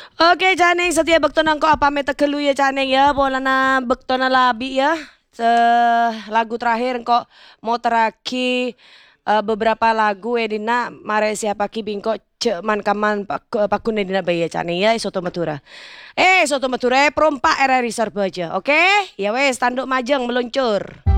Oke Caneng setia bektonan ko apa meta kelu ya Caneng ya bola na bektona labi ya. Lagu terakhir kok mau teraki beberapa lagu edina mare siapa ki bingko man kaman pakun edina bayi ya Caneng ya soto matura. Soto matura perompak era reserve aja. Oke? Ya wes tanduk majeng meluncur.